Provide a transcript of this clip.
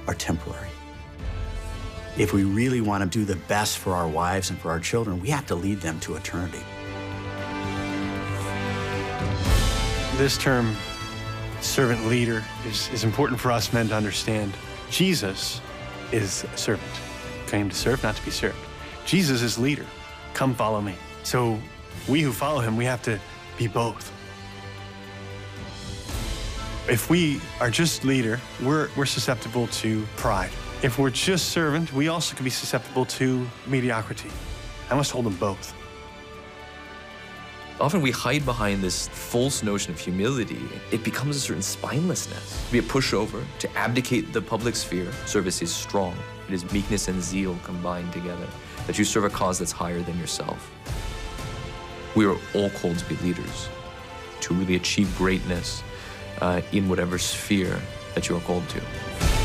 are temporary. If we really want to do the best for our wives and for our children, we have to lead them to eternity. This term, servant leader, is important for us men to understand. Jesus is a servant, came to serve, not to be served. Jesus is leader. Come follow me. So we who follow him, we have to be both. If we are just leader, we're susceptible to pride. If we're just servant, we also can be susceptible to mediocrity. I must hold them both. Often we hide behind this false notion of humility. It becomes a certain spinelessness, to be a pushover, to abdicate the public sphere. Service is strong. It is meekness and zeal combined together, that you serve a cause that's higher than yourself. We are all called to be leaders, to really achieve greatness in whatever sphere that you are called to.